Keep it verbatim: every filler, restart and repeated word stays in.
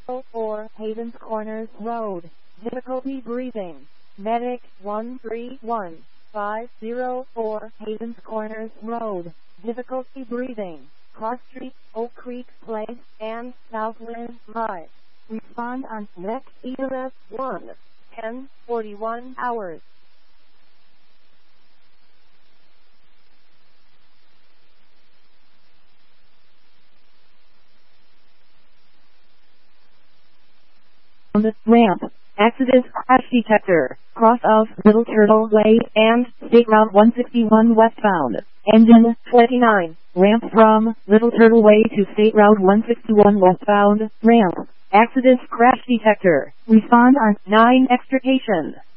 four Hayden's Corners Road. Difficulty breathing. Medic one three one five zero four Hayden's Corners Road. Difficulty breathing. Cross Street, Oak Creek Place, and Southland Live. Respond on next E M S one, ten forty-one hours. Ramp. Accident crash detector. Cross of Little Turtle Way and State Route one sixty-one westbound. Engine twenty-nine. Ramp from Little Turtle Way to State Route one sixty-one westbound. Ramp. Accident crash detector. Respond on nine extrication.